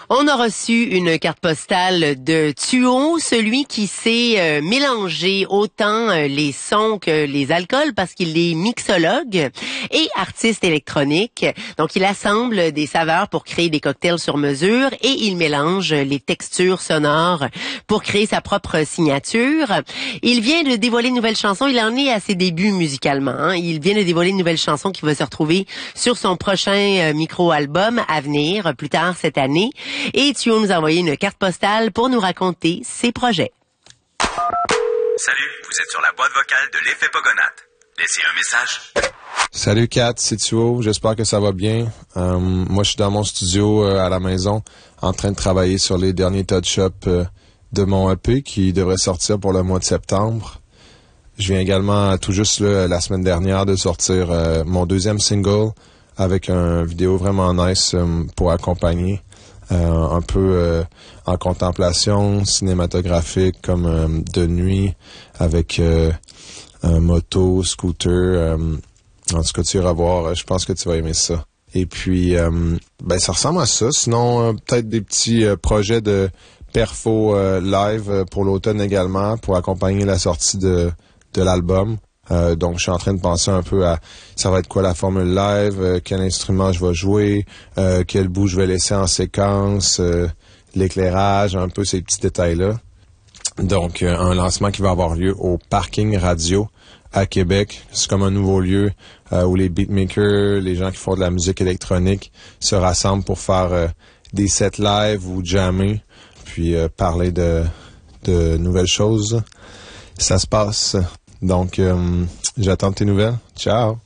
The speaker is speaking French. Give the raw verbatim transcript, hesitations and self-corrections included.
On a reçu une carte postale de Thuo, celui qui sait euh, mélanger autant euh, les sons que les alcools parce qu'il est mixologue et artiste électronique. Donc, il assemble des saveurs pour créer des cocktails sur mesure et il mélange les textures sonores pour créer sa propre signature. Il vient de dévoiler une nouvelle chanson. Il en est à ses débuts musicalement. Hein. Il vient de dévoiler une nouvelle chanson qui va se retrouver sur son prochain euh, micro-album à venir plus tard cette année. Et Thuo nous a envoyé une carte postale pour nous raconter ses projets. Salut, vous êtes sur la boîte vocale de l'effet Pogonate. Laissez un message. Salut Kat, c'est Thuo, j'espère que ça va bien. Euh, moi, je suis dans mon studio euh, à la maison, en train de travailler sur les derniers touch-ups euh, de mon E P qui devrait sortir pour le mois de septembre. Je viens également tout juste là, la semaine dernière de sortir euh, mon deuxième single avec un vidéo vraiment nice euh, pour accompagner. Euh, un peu euh, en contemplation cinématographique comme euh, de nuit avec euh, un moto, scooter. Euh, en tout cas, tu iras voir. Je pense que tu vas aimer ça. Et puis, euh, ben ça ressemble à ça. Sinon, euh, peut-être des petits euh, projets de perfo euh, live euh, pour l'automne également pour accompagner la sortie de, de l'album. Euh, donc, je suis en train de penser un peu à ça va être quoi la formule live, euh, quel instrument je vais jouer, euh, quel bout je vais laisser en séquence, euh, l'éclairage, un peu ces petits détails-là. Donc, euh, un lancement qui va avoir lieu au Parking Radio à Québec. C'est comme un nouveau lieu euh, où les beatmakers, les gens qui font de la musique électronique se rassemblent pour faire euh, des sets live ou jammer, puis euh, parler de, de nouvelles choses. Ça se passe. Donc, euh, j'attends tes nouvelles. Ciao!